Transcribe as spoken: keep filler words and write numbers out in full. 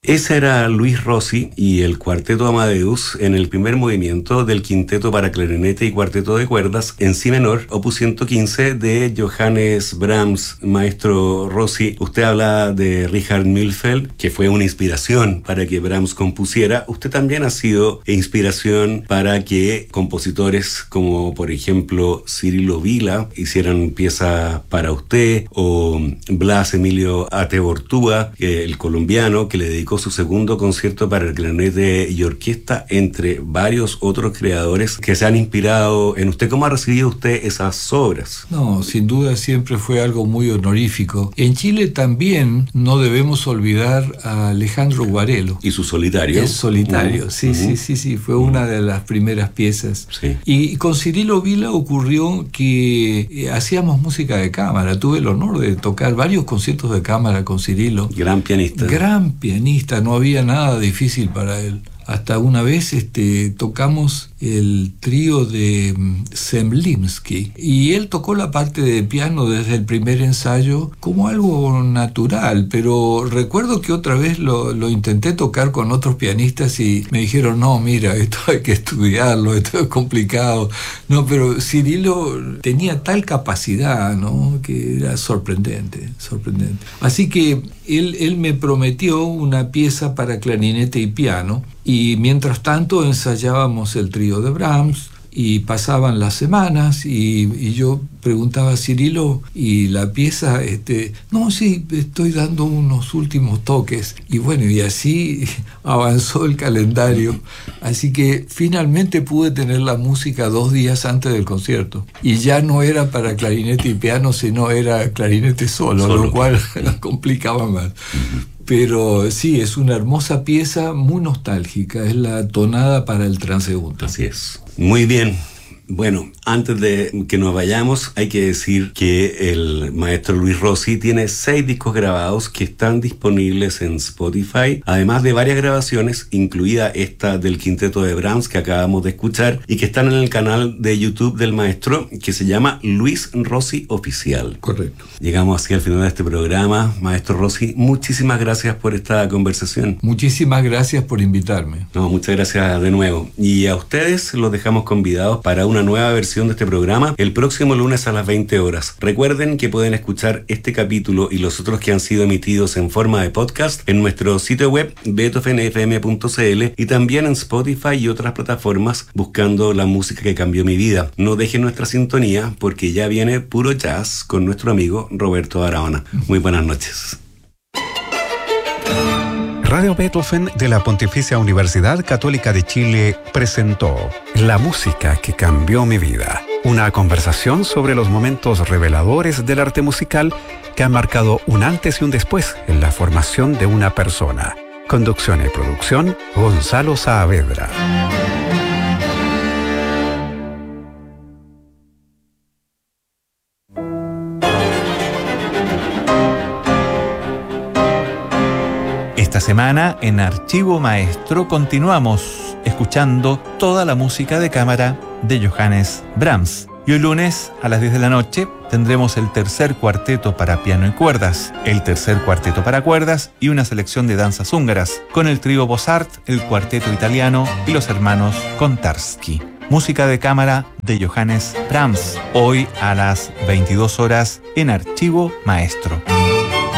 Ese era Luis Rossi y el Cuarteto Amadeus en el primer movimiento del quinteto para clarinete y cuarteto de cuerdas en si menor, opus ciento quince de Johannes Brahms. Maestro Rossi, usted habla de Richard Mühlfeld, que fue una inspiración para que Brahms compusiera. Usted también ha sido inspiración para que compositores como, por ejemplo, Cirilo Vila hicieran piezas para usted, o Blas Emilio Atebortúa, el colombiano, que le dedicó su segundo concierto para el clarinete y orquesta, entre varios otros creadores que se han inspirado en usted. ¿Cómo ha recibido usted esas obras? No, sin duda siempre fue algo muy honorífico. En Chile también no debemos olvidar a Alejandro Guarelo. Y su solitario. El solitario, uh-huh. sí, uh-huh. sí, sí, sí, fue uh-huh. una de las primeras piezas. Sí. Y con Cirilo Vila ocurrió que eh, hacíamos música de cámara. Tuve el honor de tocar varios conciertos de cámara con Cirilo. Gran pianista. Gran pianista. No había nada difícil para él. Hasta una vez este, tocamos el trío de Zemlinsky y él tocó la parte de piano desde el primer ensayo como algo natural, pero recuerdo que otra vez lo, lo intenté tocar con otros pianistas y me dijeron, no, mira, esto hay que estudiarlo, esto es complicado. No, pero Cirilo tenía tal capacidad, ¿no?, que era sorprendente, sorprendente. Así que él, él me prometió una pieza para clarinete y piano. Y mientras tanto ensayábamos el trío de Brahms y pasaban las semanas y, y yo preguntaba a Cirilo, ¿y la pieza? Este, no, sí, estoy dando unos últimos toques. Y bueno, y así avanzó el calendario. Así que finalmente pude tener la música dos días antes del concierto. Y ya no era para clarinete y piano, sino era clarinete solo, solo. Lo cual la complicaba más. Pero sí, es una hermosa pieza, muy nostálgica, es la tonada para el transeúnte. Así es. Muy bien. Bueno, antes de que nos vayamos, hay que decir que el maestro Luis Rossi tiene seis discos grabados que están disponibles en Spotify, además de varias grabaciones, incluida esta del quinteto de Brahms que acabamos de escuchar y que están en el canal de YouTube del maestro, que se llama Luis Rossi Oficial. Correcto. Llegamos así al final de este programa. Maestro Rossi, muchísimas gracias por esta conversación. Muchísimas gracias por invitarme. No, muchas gracias de nuevo. Y a ustedes los dejamos convidados para una nueva versión de este programa el próximo lunes a las veinte horas. Recuerden que pueden escuchar este capítulo y los otros que han sido emitidos en forma de podcast en nuestro sitio web beethoven f m punto c l y también en Spotify y otras plataformas buscando la música que cambió mi vida. No dejen nuestra sintonía porque ya viene puro jazz con nuestro amigo Roberto Barahona. Muy buenas noches. Radio Beethoven de la Pontificia Universidad Católica de Chile presentó La música que cambió mi vida. Una conversación sobre los momentos reveladores del arte musical que han marcado un antes y un después en la formación de una persona. Conducción y producción, Gonzalo Saavedra. Esta semana en Archivo Maestro continuamos escuchando toda la música de cámara de Johannes Brahms. Y hoy lunes a las diez de la noche tendremos el tercer cuarteto para piano y cuerdas, el tercer cuarteto para cuerdas y una selección de danzas húngaras con el trío Bossart, el cuarteto italiano y los hermanos Kontarski. Música de cámara de Johannes Brahms, hoy a las veintidós horas en Archivo Maestro.